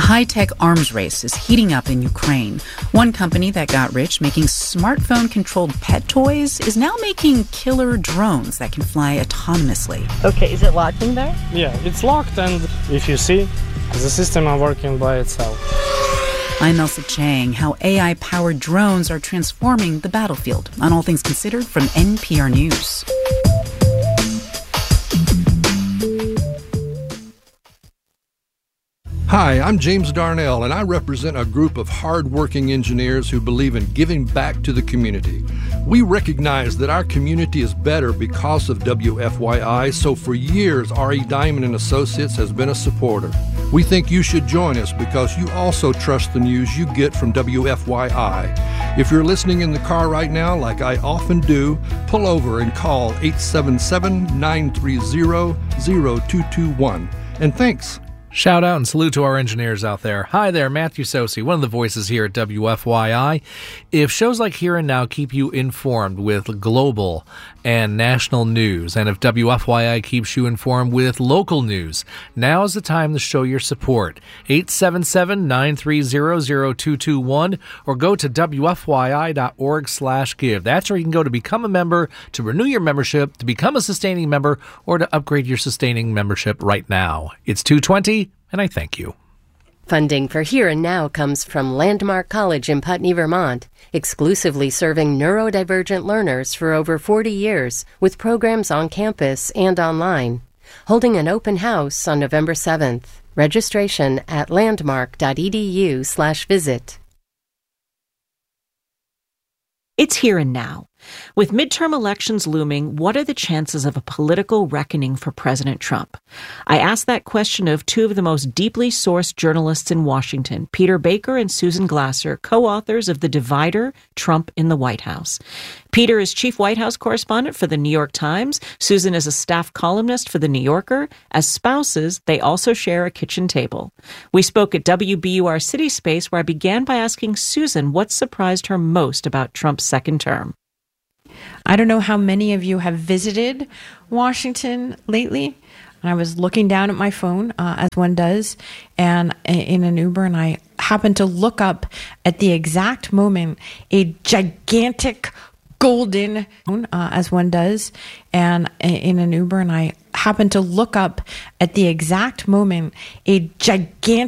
high-tech arms race is heating up in Ukraine. One company that got rich making smartphone-controlled pet toys is now making killer drones that can fly autonomously. Okay, is it locked in there? Yeah, it's locked, and if you see, the system is working by itself. I'm Elsa Chang. How AI-powered drones are transforming the battlefield on All Things Considered from NPR News. Hi, I'm James Darnell, and I represent a group of hard-working engineers who believe in giving back to the community. We recognize that our community is better because of WFYI, so for years, R.E. Diamond and Associates has been a supporter. We think you should join us because you also trust the news you get from WFYI. If you're listening in the car right now, like I often do, pull over and call 877-930-0221. And thanks. Shout out and salute to our engineers out there. Hi there, Matthew Sosi, one of the voices here at WFYI. If shows like Here and Now keep you informed with global and national news, and if WFYI keeps you informed with local news, now is the time to show your support. 877-930-0221 or go to WFYI.org/give. That's where you can go to become a member, to renew your membership, to become a sustaining member, or to upgrade your sustaining membership right now. It's 220. And I thank you. Funding for Here and Now comes from Landmark College in Putney, Vermont, exclusively serving neurodivergent learners for over 40 years with programs on campus and online. Holding an open house on November 7th. Registration at landmark.edu/visit. It's Here and Now. With midterm elections looming, what are the chances of a political reckoning for President Trump? I asked that question of two of the most deeply sourced journalists in Washington, Peter Baker and Susan Glasser, co-authors of The Divider, Trump in the White House. Peter is chief White House correspondent for The New York Times. Susan is a staff columnist for The New Yorker. As spouses, they also share a kitchen table. We spoke at WBUR City Space, where I began by asking Susan what surprised her most about Trump's second term. I don't know how many of you have visited Washington lately. I was looking down at my phone, as one does, and in an Uber, and I happened to look up at the exact moment a gigantic golden, as one does, and in an Uber, and I happened to look up at the exact moment a gigantic